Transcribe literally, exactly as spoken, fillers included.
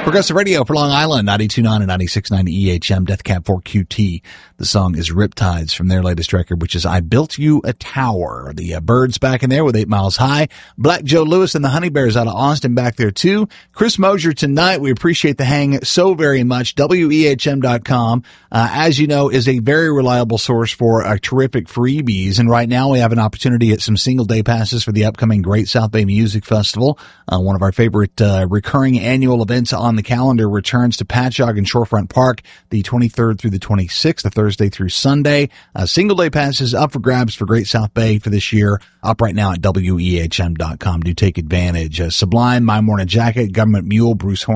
Progressive Radio for Long Island, ninety-two point nine and ninety-six point nine E H M, Death Cab four Q T. The song is Riptides from their latest record, which is I Built You a Tower. The uh, Birds back in there with Eight Miles High. Black Joe Lewis and the Honey Bears out of Austin back there too. Chris Mosier tonight. We appreciate the hang so very much. W E H M dot com, uh, as you know, is a very reliable source for uh, terrific freebies. And right now we have an opportunity at some single day passes for the upcoming Great South Bay Music Festival. Uh, one of our favorite uh, recurring annual events on the calendar returns to Patchogue and Shorefront Park the twenty-third through the twenty-sixth, the Thursday through Sunday. Uh, single day passes up for grabs for Great South Bay for this year, up right now at W E H M dot com. Do take advantage. Uh, Sublime, My Morning Jacket, Government Mule, Bruce Horn.